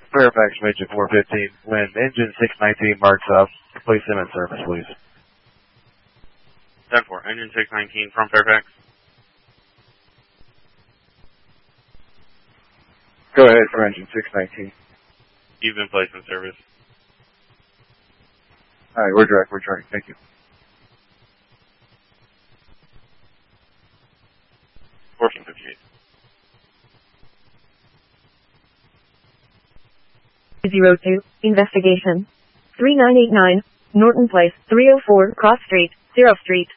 Fairfax Midget 415. When engine 619 marks up, place him in service, please. 10-4, engine 619 from Fairfax. Go ahead for engine 619. You've been placed in service. All right, we're direct. Thank you. Fortune 58. 02, investigation. 3989, Norton Place, 304, Cross Street, 0 Street.